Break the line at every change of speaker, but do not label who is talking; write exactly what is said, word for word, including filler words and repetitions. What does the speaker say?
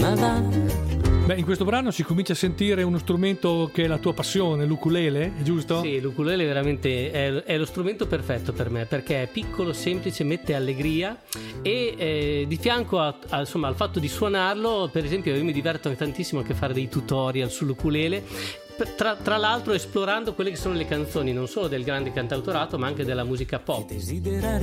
Beh, in questo brano si comincia a sentire uno strumento che è la tua passione, l'ukulele, è giusto?
Sì, l'ukulele veramente è, è lo strumento perfetto per me, perché è piccolo, semplice, mette allegria e eh, di fianco a, a, insomma, al fatto di suonarlo, per esempio io mi diverto tantissimo anche a fare dei tutorial sull'ukulele, tra, tra l'altro esplorando quelle che sono le canzoni non solo del grande cantautorato ma anche della musica pop.